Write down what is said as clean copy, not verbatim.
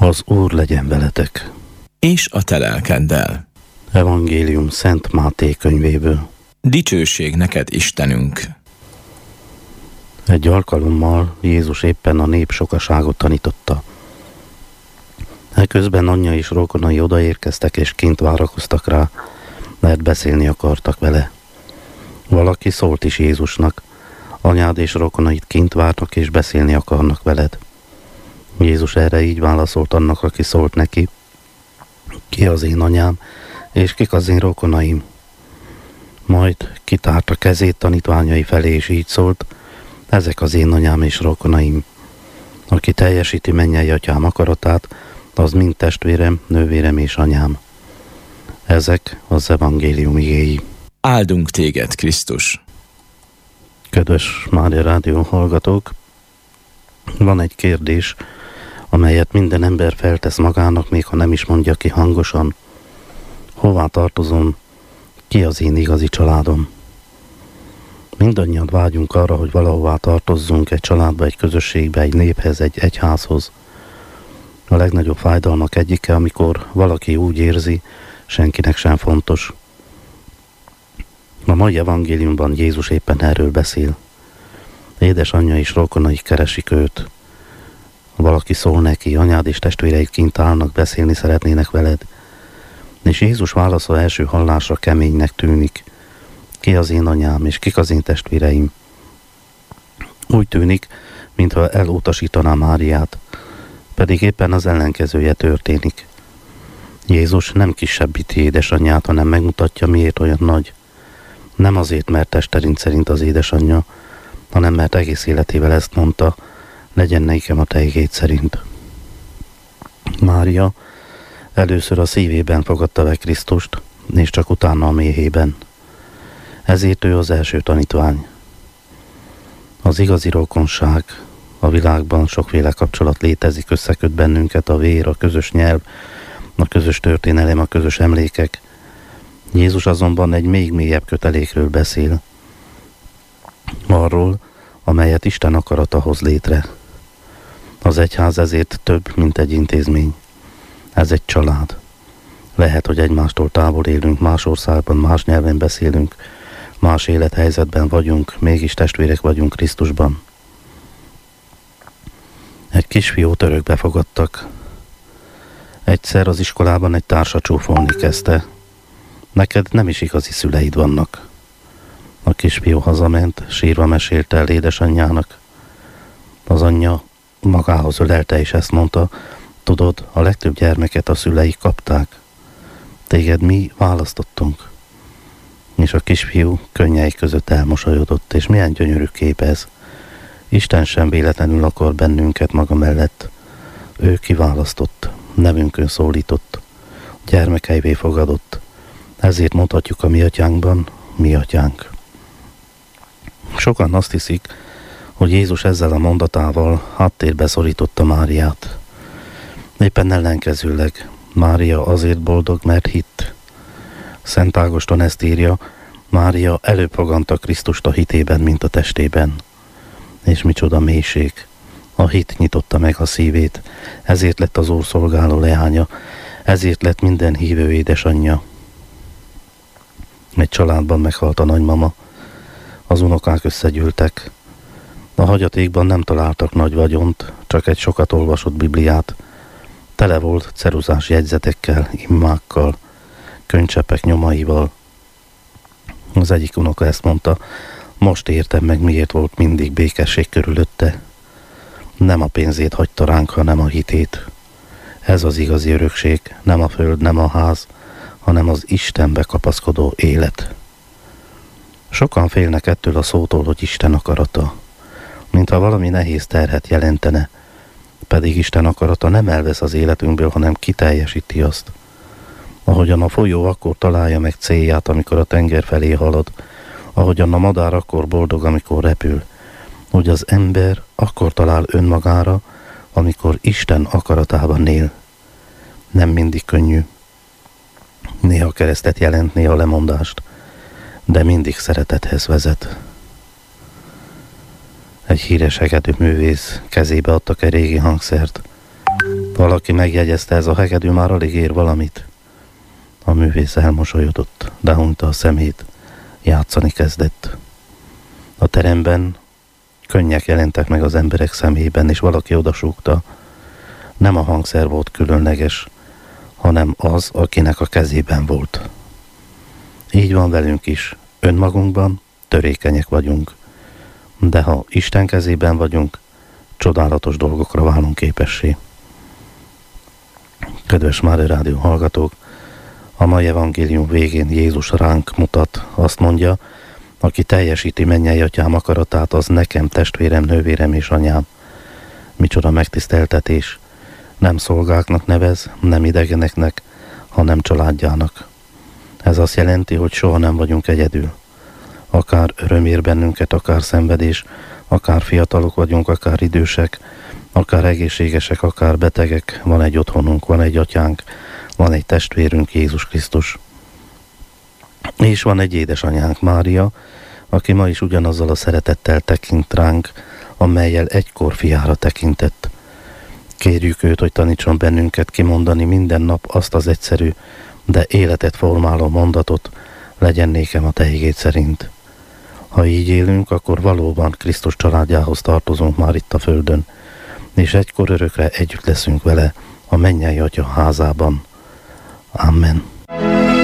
Az Úr legyen veletek. És a te lelkeddel. Evangélium Szent Máté könyvéből. Dicsőség neked, Istenünk! Egy alkalommal Jézus éppen a nép sokaságot tanította. Eközben anyja és rokonai odaérkeztek, és kint várakoztak rá, mert beszélni akartak vele. Valaki szólt is Jézusnak: anyád és rokonait kint várnak, és beszélni akarnak veled. Jézus erre így válaszolt annak, aki szólt neki: ki az én anyám, és kik az én rokonaim? Majd kitárta kezét tanítványai felé, és így szólt: ezek az én anyám és rokonaim. Aki teljesíti mennyei atyám akaratát, az mind testvérem, nővérem és anyám. Ezek az evangélium igéi. Áldunk téged, Krisztus! Kedves Mária Rádió hallgatók, van egy kérdés, amelyet minden ember feltesz magának, még ha nem is mondja ki hangosan. Hová tartozom? Ki az én igazi családom? Mindannyian vágyunk arra, hogy valahová tartozzunk, egy családba, egy közösségbe, egy néphez, egy egyházhoz. A legnagyobb fájdalmak egyike, amikor valaki úgy érzi, senkinek sem fontos. A mai evangéliumban Jézus éppen erről beszél. Édesanyja és rokonai keresik őt. Valaki szól neki: anyád és testvéreid kint állnak, beszélni szeretnének veled. És Jézus válasza első hallásra keménynek tűnik. Ki az én anyám, és kik az én testvéreim? Úgy tűnik, mintha elutasítaná Máriát, pedig éppen az ellenkezője történik. Jézus nem kisebbíti édesanyját, hanem megmutatja, miért olyan nagy. Nem azért, mert testterint szerint az édesanyja, hanem mert egész életével ezt mondta: legyen nekem a te igéd szerint. Mária először a szívében fogadta be Krisztust, és csak utána a méhében. Ezért ő az első tanítvány. Az igazi rokonság. A világban sokféle kapcsolat létezik, összeköt bennünket a vér, a közös nyelv, a közös történelem, a közös emlékek. Jézus azonban egy még mélyebb kötelékről beszél. Arról, amelyet Isten akarata hoz létre. Az egyház ezért több, mint egy intézmény. Ez egy család. Lehet, hogy egymástól távol élünk, más országban, más nyelven beszélünk, más élethelyzetben vagyunk, mégis testvérek vagyunk Krisztusban. Egy kisfiút örökbe fogadtak. Egyszer az iskolában egy társa csúfolni kezdte: neked nem is igazi szüleid vannak. A kisfiú hazament, sírva mesélte el édesanyjának. Az anyja magához ölelte, és ezt mondta: tudod, a legtöbb gyermeket a szüleik kapták. Téged mi választottunk. És a kisfiú könnyei között elmosolyodott, és milyen gyönyörű kép ez. Isten sem véletlenül akar bennünket maga mellett. Ő kiválasztott, nevünkön szólított, gyermekeivé fogadott. Ezért mondhatjuk a mi atyánkban: mi atyánk. Sokan azt hiszik, hogy Jézus ezzel a mondatával háttérbe szorította Máriát. Éppen ellenkezőleg, Mária azért boldog, mert hitt. Szent Ágoston ezt írja: Mária előbb fogadta Krisztust a hitében, mint a testében. És micsoda mélység! A hit nyitotta meg a szívét, ezért lett az Úr szolgáló leánya, ezért lett minden hívő édesanyja. Egy családban meghalt a nagymama, az unokák összegyűltek. A hagyatékban nem találtak nagy vagyont, csak egy sokat olvasott Bibliát. Tele volt ceruzás jegyzetekkel, immákkal, könycseppek nyomaival. Az egyik unoka ezt mondta: most értem meg, miért volt mindig békesség körülötte. Nem a pénzét hagyta ránk, hanem a hitét. Ez az igazi örökség, nem a föld, nem a ház, hanem az Istenbe kapaszkodó élet. Sokan félnek ettől a szótól, hogy Isten akarata, mintha valami nehéz terhet jelentene, pedig Isten akarata nem elvesz az életünkből, hanem kiteljesíti azt. Ahogyan a folyó akkor találja meg célját, amikor a tenger felé halad, ahogyan a madár akkor boldog, amikor repül, hogy az ember akkor talál önmagára, amikor Isten akaratában él. Nem mindig könnyű. Néha keresztet jelent, néha lemondást, de mindig szeretethez vezet. Egy híres hegedű művész kezébe adtak egy régi hangszert. Valaki megjegyezte, ez a hegedű már alig ér valamit. A művész elmosolyodott, de hunyta a szemét, játszani kezdett. A teremben könnyek jelentek meg az emberek szemében, és valaki odasúgta, nem a hangszer volt különleges, hanem az, akinek a kezében volt. Így van velünk is, önmagunkban törékenyek vagyunk, de ha Isten kezében vagyunk, csodálatos dolgokra válunk képessé. Kedves Mária Rádió hallgatók, a mai evangélium végén Jézus ránk mutat, azt mondja, aki teljesíti mennyei atyám akaratát, az nekem, testvérem, nővérem és anyám. Micsoda megtiszteltetés! Nem szolgáknak nevez, nem idegeneknek, hanem családjának. Ez azt jelenti, hogy soha nem vagyunk egyedül. Akár öröm ér bennünket, akár szenvedés, akár fiatalok vagyunk, akár idősek, akár egészségesek, akár betegek, van egy otthonunk, van egy atyánk, van egy testvérünk, Jézus Krisztus. És van egy édesanyánk, Mária, aki ma is ugyanazzal a szeretettel tekint ránk, amellyel egykor fiára tekintett. Kérjük őt, hogy tanítson bennünket kimondani minden nap azt az egyszerű, de életet formáló mondatot, legyen nékem a te igéd szerint. Ha így élünk, akkor valóban Krisztus családjához tartozunk már itt a földön, és egykor örökre együtt leszünk vele a mennyei Atya házában. Amen.